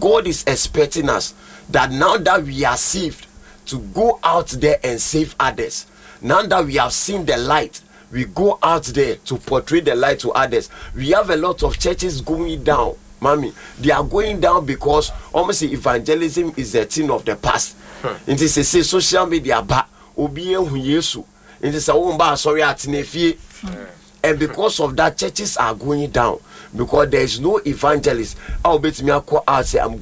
God is expecting us that now that we are saved, to go out there and save others. Now that we have seen the light, we go out there to portray the light to others. We have a lot of churches going down, mommy. They are going down because almost evangelism is a thing of the past. It is a social media, but obiye hu Yesu. It is a womba sorry at nefie. And because of that, churches are going down because there is no evangelist. I'll bet me out say I'm going